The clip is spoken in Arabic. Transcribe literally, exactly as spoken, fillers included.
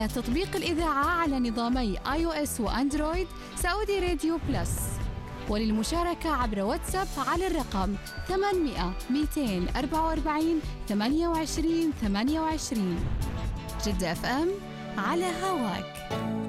تطبيق الإذاعة على نظامي آي أو إس وأندرويد سعودي راديو بلس. وللمشاركة عبر واتساب على الرقم ثمانمئة مئتين وأربعة وأربعين ثمانية وعشرين ثمانية وعشرين. جدة اف ام على هواك.